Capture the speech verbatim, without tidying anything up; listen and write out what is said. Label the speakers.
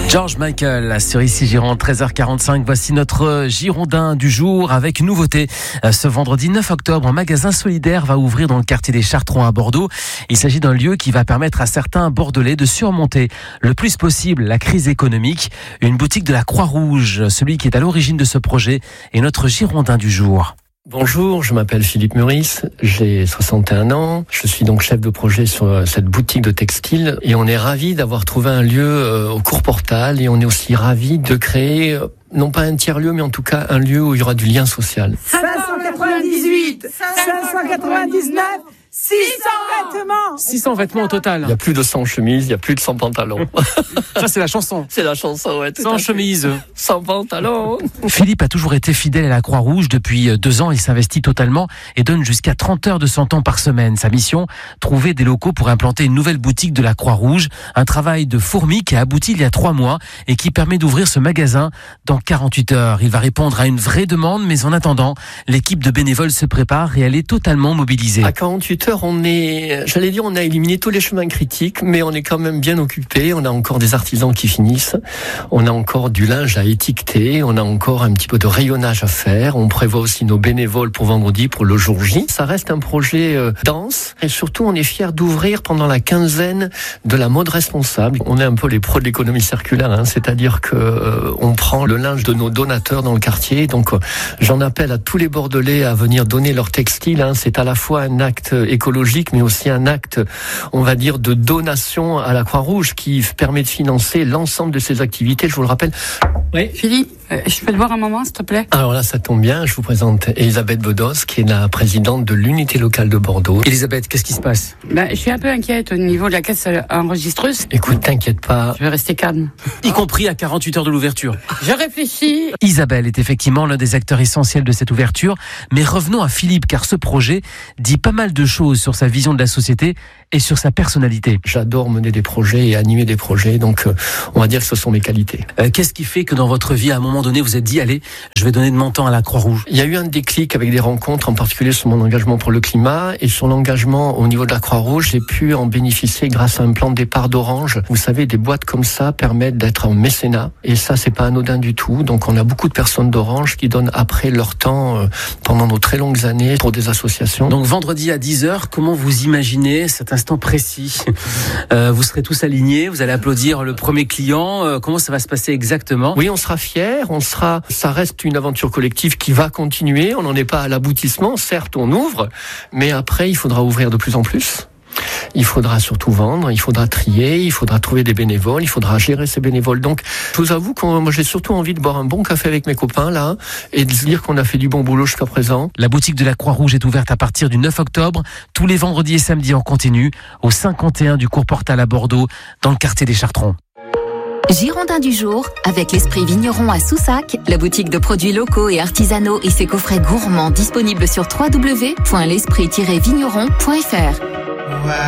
Speaker 1: George Michael sur Ici Gironde, treize heures quarante-cinq. Voici notre Girondin du jour avec nouveauté. Ce vendredi neuf octobre, un magasin solidaire va ouvrir dans le quartier des Chartrons à Bordeaux. Il s'agit d'un lieu qui va permettre à certains Bordelais de surmonter le plus possible la crise économique. Une boutique de la Croix-Rouge, celui qui est à l'origine de ce projet, est notre Girondin du jour.
Speaker 2: Bonjour, je m'appelle Philippe Meurice, j'ai soixante et un ans, je suis donc chef de projet sur cette boutique de textile et on est ravis d'avoir trouvé un lieu au Cours Portal et on est aussi ravis de créer, non pas un tiers-lieu, mais en tout cas un lieu où il y aura du lien social.
Speaker 3: cinq cent quatre-vingt-dix-huit, cinq cent quatre-vingt-dix-neuf, six cents vêtements.
Speaker 1: six cents vêtements au total.
Speaker 2: Il y a plus de cent chemises, il y a plus de cent pantalons.
Speaker 1: Ça, c'est la chanson.
Speaker 2: C'est la chanson, ouais.
Speaker 1: Sans chemise.
Speaker 2: Sans pantalons.
Speaker 1: Philippe a toujours été fidèle à la Croix-Rouge. Depuis deux ans, il s'investit totalement et donne jusqu'à trente heures de son temps par semaine. Sa mission, trouver des locaux pour implanter une nouvelle boutique de la Croix-Rouge. Un travail de fourmi qui a abouti il y a trois mois et qui permet d'ouvrir ce magasin dans quarante-huit heures. Il va répondre à une vraie demande, mais en attendant, l'équipe de bénévoles se prépare et elle est totalement mobilisée.
Speaker 2: À quarante-huit heures, on est, j'allais dire, on a éliminé tous les chemins critiques, mais on est quand même bien occupé. On a encore des artisans qui finissent. On a encore du linge à étiqueter. On a encore un petit peu de rayonnage à faire. On prévoit aussi nos bénévoles pour vendredi, pour le jour J. Ça reste un projet euh, dense. Et surtout, on est fiers d'ouvrir pendant la quinzaine de la mode responsable. On est un peu les pros de l'économie circulaire, hein, c'est-à-dire que euh, on prend le linge de nos donateurs dans le quartier. Donc, euh, j'en appelle à tous les Bordelais à venir donner leur textile. Hein. C'est à la fois un acte écologique, mais aussi un acte, on va dire, de donation à la Croix-Rouge qui permet de financer l'ensemble de ces activités. Je vous le rappelle.
Speaker 4: Oui, Philippe, euh, je peux te voir un moment, s'il te plaît?
Speaker 2: Alors là, ça tombe bien. Je vous présente Elisabeth Bedos, qui est la présidente de l'unité locale de Bordeaux.
Speaker 1: Elisabeth, qu'est-ce qui se passe?
Speaker 4: Ben, je suis un peu inquiète au niveau de la caisse enregistreuse.
Speaker 2: Écoute, t'inquiète pas.
Speaker 4: Je vais rester calme.
Speaker 1: Y compris à quarante-huit heures de l'ouverture.
Speaker 4: Je réfléchis.
Speaker 1: Isabelle est effectivement l'un des acteurs essentiels de cette ouverture. Mais revenons à Philippe, car ce projet dit pas mal de choses sur sa vision de la société et sur sa personnalité.
Speaker 2: J'adore mener des projets et animer des projets, donc euh, on va dire que ce sont mes qualités.
Speaker 1: Euh, qu'est-ce qui fait que dans votre vie, à un moment donné, vous êtes dit, allez, je vais donner de mon temps à la Croix-Rouge?
Speaker 2: Il y a eu un déclic avec des rencontres, en particulier sur mon engagement pour le climat et sur l'engagement au niveau de la Croix-Rouge. J'ai pu en bénéficier grâce à un plan de départ d'Orange. Vous savez, des boîtes comme ça permettent d'être en mécénat et ça, c'est pas anodin du tout. Donc on a beaucoup de personnes d'Orange qui donnent après leur temps euh, pendant nos très longues années pour des associations.
Speaker 1: Donc vendredi à dix heures, comment vous imaginez cet instant précis? euh, Vous serez tous alignés, vous allez applaudir le premier client. Euh, comment ça va se passer exactement?
Speaker 2: Oui, on sera fiers, on sera. Ça reste une aventure collective qui va continuer. On n'en est pas à l'aboutissement. Certes, on ouvre, mais après, il faudra ouvrir de plus en plus. Il faudra surtout vendre, il faudra trier, il faudra trouver des bénévoles, il faudra gérer ces bénévoles. Donc, je vous avoue que moi, j'ai surtout envie de boire un bon café avec mes copains, là, et de se dire qu'on a fait du bon boulot jusqu'à présent.
Speaker 1: La boutique de la Croix-Rouge est ouverte à partir du neuf octobre, tous les vendredis et samedis en continu, au cinquante et un du Cours Portal à Bordeaux, dans le quartier des Chartrons.
Speaker 5: Girondin du jour, avec l'Esprit Vigneron à Soussac, la boutique de produits locaux et artisanaux et ses coffrets gourmands disponibles sur w w w point l'esprit tiret vigneron point f r.